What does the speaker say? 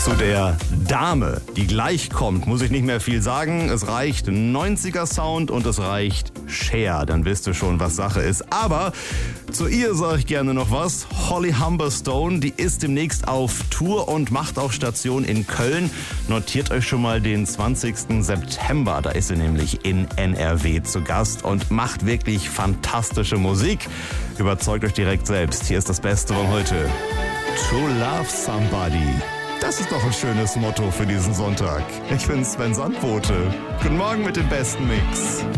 Zu der Dame, die gleich kommt, muss ich nicht mehr viel sagen. Es reicht 90er Sound und es reicht Cher. Dann wisst ihr schon, was Sache ist. Aber zu ihr sage ich gerne noch was. Holly Humberstone, die ist demnächst auf Tour und macht auch Station in Köln. Notiert euch schon mal den 20. September. Da ist sie nämlich in NRW zu Gast und macht wirklich fantastische Musik. Überzeugt euch direkt selbst. Hier ist das Beste von heute. To love somebody. Das ist doch ein schönes Motto für diesen Sonntag. Ich bin Sven Sandbote. Guten Morgen mit dem besten Mix.